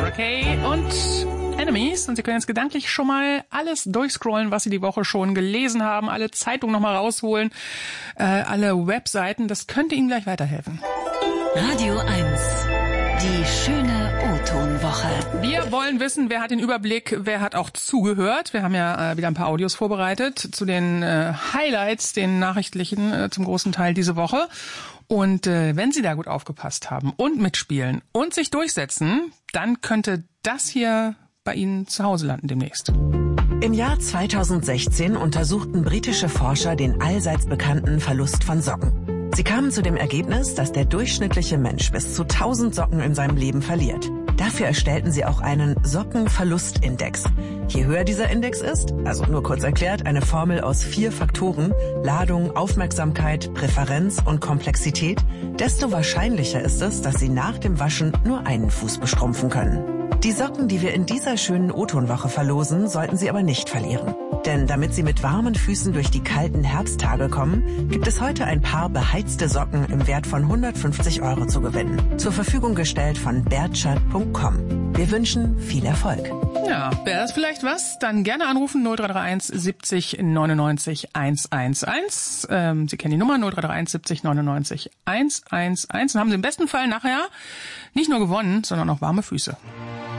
Kay und Enemies. Und Sie können jetzt gedanklich schon mal alles durchscrollen, was Sie die Woche schon gelesen haben, alle Zeitungen nochmal rausholen, alle Webseiten. Das könnte Ihnen gleich weiterhelfen. Radio 1, die schöne O-Ton-Woche. Wir wollen wissen, wer hat den Überblick, wer hat auch zugehört. Wir haben ja wieder ein paar Audios vorbereitet zu den Highlights, den nachrichtlichen zum großen Teil diese Woche. Und wenn Sie da gut aufgepasst haben und mitspielen und sich durchsetzen, dann könnte das hier bei Ihnen zu Hause landen demnächst. Im Jahr 2016 untersuchten britische Forscher den allseits bekannten Verlust von Socken. Sie kamen zu dem Ergebnis, dass der durchschnittliche Mensch bis zu 1000 Socken in seinem Leben verliert. Dafür erstellten sie auch einen Sockenverlustindex. Je höher dieser Index ist, also nur kurz erklärt, eine Formel aus 4 Faktoren, Ladung, Aufmerksamkeit, Präferenz und Komplexität, desto wahrscheinlicher ist es, dass Sie nach dem Waschen nur einen Fuß bestrumpfen können. Die Socken, die wir in dieser schönen O-Ton-Woche verlosen, sollten Sie aber nicht verlieren. Denn damit Sie mit warmen Füßen durch die kalten Herbsttage kommen, gibt es heute ein paar beheizte Socken im Wert von 150 € zu gewinnen. Zur Verfügung gestellt von bertschat.com. Wir wünschen viel Erfolg. Ja, wäre das vielleicht was? Dann gerne anrufen 0331 70 99 111. Sie kennen die Nummer 0331 70 99 111. Dann haben Sie im besten Fall nachher nicht nur gewonnen, sondern auch warme Füße.